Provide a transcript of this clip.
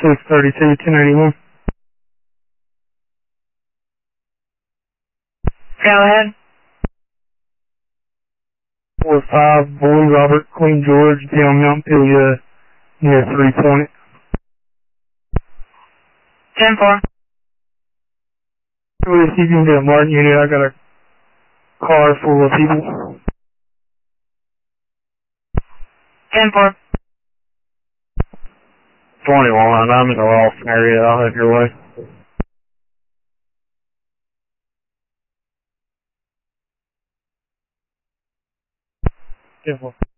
632, 1081. Go ahead. 45, Boy Robert, Queen George, down Montpelier, near 3 Point. 10-4. Well, if you can get a Martin unit, I got a car full of people. 10-4. 21, I'm in the Ralston area, I'll head your way. 10-4.